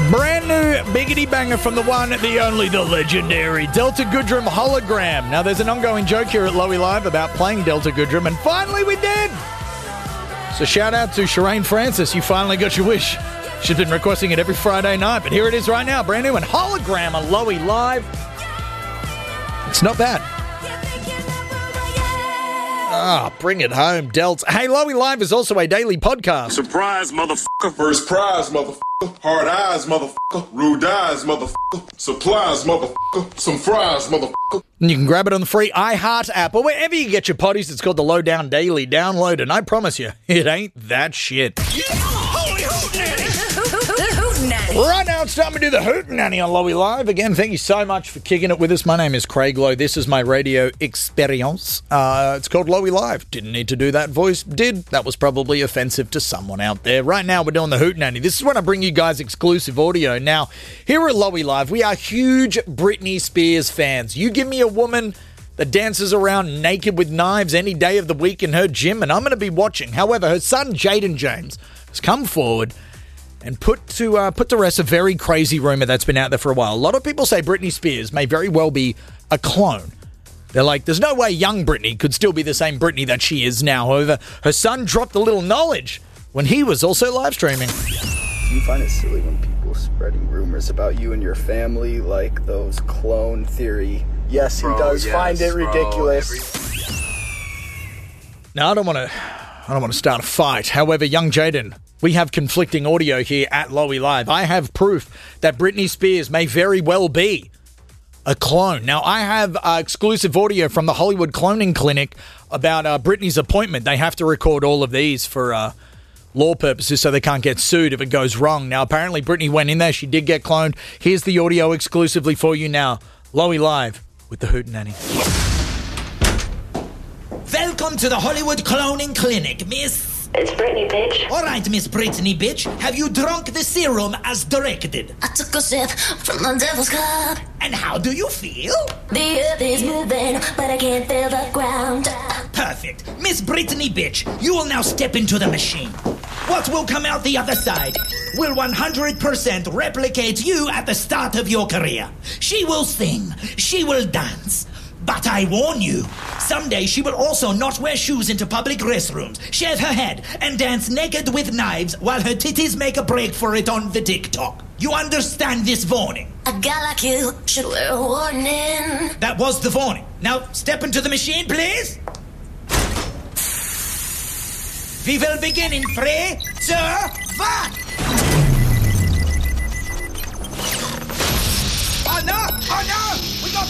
Brand new biggity banger from the one, the only, the legendary Delta Goodrem hologram. Now, there's an ongoing joke here at Lowy Live about playing Delta Goodrem, and finally we did. So shout out to Shireen Francis. You finally got your wish. She's been requesting it every Friday night, but here it is right now, brand new and hologram on Lowy Live. It's not bad. Ah, bring it home, Delts. Hey, Lowy Live is also a daily podcast. Surprise, motherfucker. First prize, motherfucker. Hard eyes, motherfucker. Rude eyes, motherfucker. Supplies, motherfucker. Some fries, motherfucker. And you can grab it on the free iHeart app or wherever you get your potties. It's called the Lowdown Daily. Download it, and I promise you, it ain't that shit. Holy hootenanny! Right now, it's time to do the hootenanny on Lowy Live. Again, thank you so much for kicking it with us. My name is Craig Lowe. This is my radio experience. It's called Lowy Live. Didn't need to do that voice. Did. That was probably offensive to someone out there. Right now, we're doing the hootenanny. This is when I bring you guys exclusive audio. Now, here at Lowy Live, we are huge Britney Spears fans. You give me a woman that dances around naked with knives any day of the week in her gym, and I'm going to be watching. However, her son, Jaden James, has come forward and put to rest a very crazy rumor that's been out there for a while. A lot of people say Britney Spears may very well be a clone. They're like, there's no way young Britney could still be the same Britney that she is now. However, her son dropped a little knowledge when he was also live streaming. Do you find it silly when people spreading rumors about you and your family, like those clone theory? Yes, he does find it ridiculous. Now, I don't want to start a fight. However, young Jaden, we have conflicting audio here at Lowy Live. I have proof that Britney Spears may very well be a clone. Now, I have exclusive audio from the Hollywood Cloning Clinic about Britney's appointment. They have to record all of these for law purposes so they can't get sued if it goes wrong. Now, apparently, Britney went in there. She did get cloned. Here's the audio exclusively for you now. Lowy Live with the hootenanny. Welcome to the Hollywood Cloning Clinic, Miss... It's Britney, bitch. All right, Miss Britney, bitch. Have you drunk the serum as directed? I took a sip from the devil's cup. And how do you feel? The earth is moving, but I can't feel the ground. Perfect. Miss Britney, bitch, you will now step into the machine. What will come out the other side will 100% replicate you at the start of your career. She will sing. She will dance. But I warn you, someday she will also not wear shoes into public restrooms, shave her head, and dance naked with knives while her titties make a break for it on the TikTok. You understand this warning? A guy like you should wear a warning. That was the warning. Now, step into the machine, please. We will begin in 3, 2, 1.